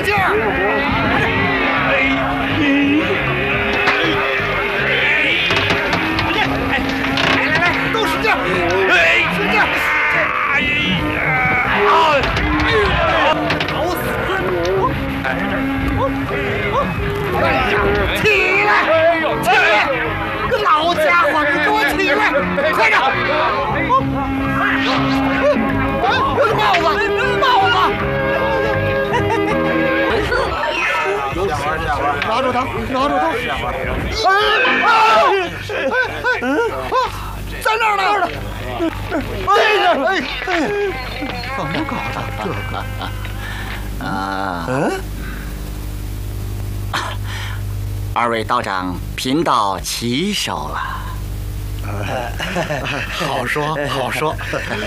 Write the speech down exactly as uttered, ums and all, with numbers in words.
劲儿！来来来，都使劲！哎，使劲！哎呀！找死！哎呀，起来！起来！个老家伙，你给我起来！快点！我的帽子，帽子！拿住他，拿住他！哎啊！哎在那儿呢！哎呀！哎哎，怎么搞的？这个啊， 嗯， 二位道长贫道起手了。 好说好说。